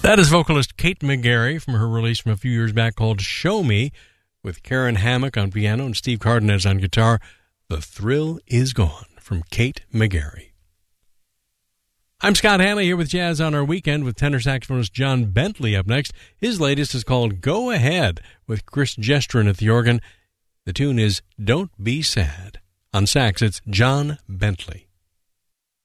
That is vocalist Kate McGarry from her release from a few years back called Show Me, with Karen Hammock on piano and Steve Cardenas on guitar. The Thrill Is Gone from Kate McGarry. I'm Scott Hanley here with Jazz on Our Weekend with tenor saxophonist John Bentley up next. His latest is called Go Ahead with Chris Gestrin at the organ. The tune is Don't Be Sad. On sax, it's John Bentley.